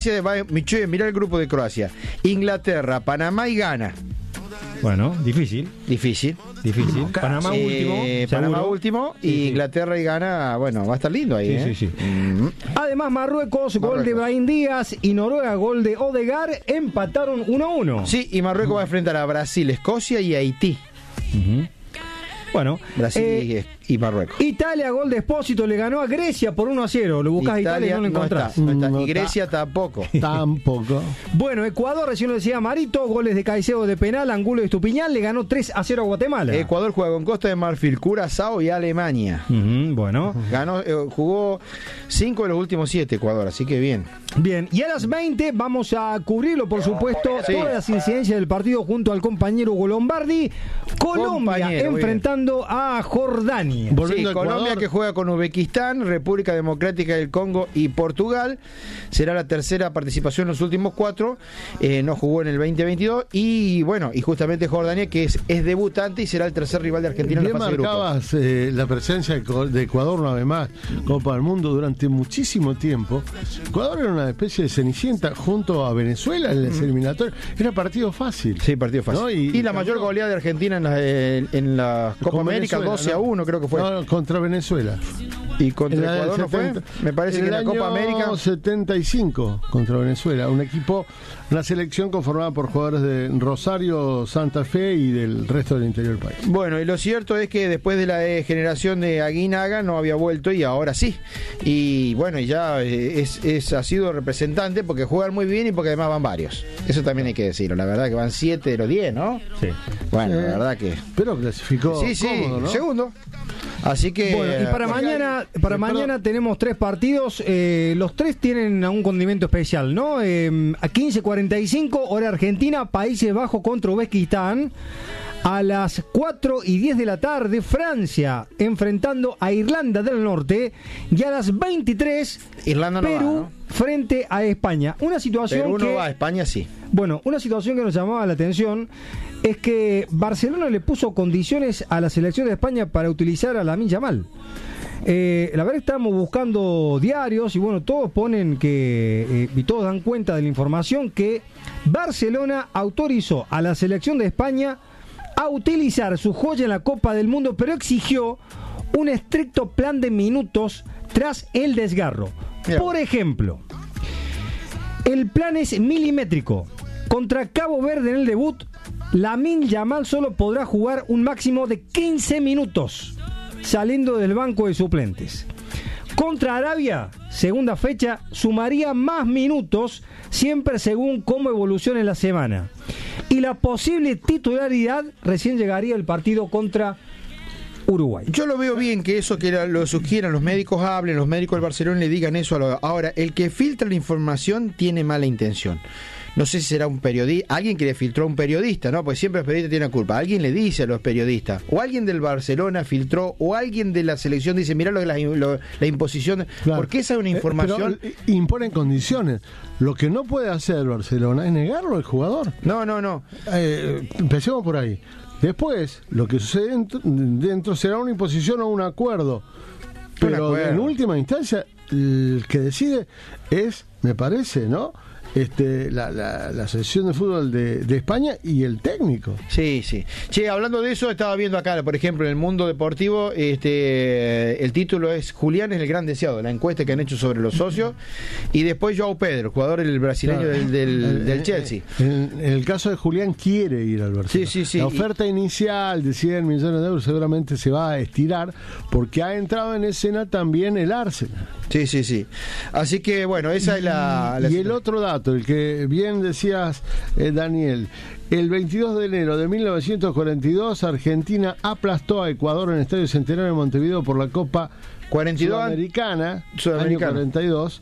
Croacia va, mirá el grupo de Croacia. Inglaterra, Panamá y Ghana. Bueno, difícil. Panamá último, y Inglaterra y Ghana, bueno, va a estar lindo ahí. Sí. Además, Marruecos, gol de Brahim Díaz, y Noruega, gol de Odegaard, empataron 1-1. Sí, y Marruecos va a enfrentar a Brasil, Escocia y Haití. Bueno, Brasil y Marruecos. Italia, gol de Espósito, le ganó a Grecia por 1-0. Lo buscás a Italia y no lo encontrás. No está. Y Grecia tampoco. Bueno, Ecuador, recién lo decía Marito, goles de Caicedo de penal, Angulo y Estupiñán, le ganó 3-0 a Guatemala. Ecuador juega con Costa de Marfil, Curazao y Alemania. Bueno. Ganó, jugó 5 de los últimos 7 Ecuador, así que bien. Bien, y a las 20 vamos a cubrirlo, por supuesto, todas las incidencias del partido junto al compañero Hugo Lombardi. Colombia enfrentando a Jordania. Colombia que juega con Uzbekistán, República Democrática del Congo y Portugal. Será la tercera participación en los últimos 4. No jugó en el 2022. Y bueno, y justamente Jordania, que es debutante y será el tercer rival de Argentina en la fase de grupos. Marcabas la presencia de Ecuador una vez más, Copa del Mundo, durante muchísimo tiempo. Ecuador era una especie de cenicienta junto a Venezuela en las eliminatorias. Era partido fácil. Sí, partido fácil. ¿No? Y la mayor goleada de Argentina en la Copa América, 12-1 creo que fue. No, contra Venezuela. ¿Y contra Ecuador no fue? Me parece que en la Copa América 75 contra Venezuela, una selección conformada por jugadores de Rosario, Santa Fe y del resto del interior del país. Bueno, y lo cierto es que después de la generación de Aguinaga no había vuelto y ahora sí. Y bueno, y ya ha sido representante porque juegan muy bien y porque además van varios. Eso también hay que decirlo. La verdad que van 7 de los 10, ¿no? Sí. Bueno, la verdad que... Pero clasificó cómodo, ¿no? Segundo. Así que... Bueno, y para mañana tenemos 3 partidos. Los 3 tienen un condimento especial, ¿no? A 15:45, hora argentina, Países Bajos contra Uzbekistán. A las 4:10 de la tarde, Francia enfrentando a Irlanda del Norte. Y a las 23, Irlanda no Perú va, ¿no? frente a España. Una situación Perú no va, España sí. Bueno, una situación que nos llamaba la atención es que Barcelona le puso condiciones a la selección de España para utilizar a Lamine Yamal. La verdad, estamos buscando diarios y bueno, todos ponen que y todos dan cuenta de la información que Barcelona autorizó a la selección de España a utilizar su joya en la Copa del Mundo, pero exigió un estricto plan de minutos tras el desgarro. Bien. Por ejemplo, el plan es milimétrico. Contra Cabo Verde en el debut, Lamine Yamal solo podrá jugar un máximo de 15 minutos, saliendo del banco de suplentes. Contra Arabia, segunda fecha, sumaría más minutos, siempre según cómo evolucione la semana. Y la posible titularidad recién llegaría el partido contra Uruguay. Yo lo veo bien que eso que lo sugieran, los médicos hablen, los médicos del Barcelona le digan eso. Ahora, el que filtra la información tiene mala intención. No sé si será un periodista, alguien que le filtró a un periodista, ¿no? Porque siempre los periodistas tienen culpa. Alguien le dice a los periodistas, o alguien del Barcelona filtró, o alguien de la selección dice, mirá la imposición. Claro. Porque esa es una información. Pero imponen condiciones. Lo que no puede hacer el Barcelona es negarlo al jugador. No. Empecemos por ahí. Después, lo que sucede dentro será una imposición o un acuerdo. Pero en última instancia, el que decide es, me parece, ¿no? La selección de fútbol de España y el técnico. Sí. Che, hablando de eso, estaba viendo acá, por ejemplo, en el Mundo Deportivo, el título es Julián es el gran deseado, la encuesta que han hecho sobre los socios, y después João Pedro, el jugador brasileño del Chelsea. En el caso de Julián, quiere ir al Barcelona. Sí. La oferta inicial de 100 millones de euros seguramente se va a estirar, porque ha entrado en escena también el Arsenal. Sí. Así que, bueno, esa es la y el otro dato, el que bien decías, Daniel, el 22 de enero de 1942 Argentina aplastó a Ecuador en el Estadio Centenario de Montevideo por la Copa 42 Sudamericana. Año 42,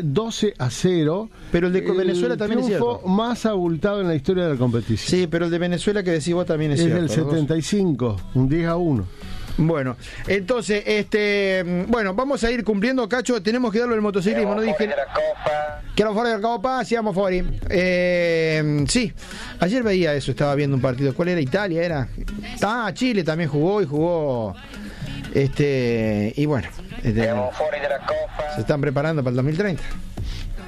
12-0. Pero el de Venezuela también es cierto. El triunfo más abultado en la historia de la competición. Sí, pero el de Venezuela que decís vos también es cierto. Es del 75, un 10-1. Bueno, entonces, vamos a ir cumpliendo, Cacho. Tenemos que darlo al motociclismo. No dije que era fuera de la Copa, siamo fuori. Sí, ayer veía eso, estaba viendo un partido. ¿Cuál era? Italia, era. Chile también jugó. Y bueno, se están preparando para el 2030.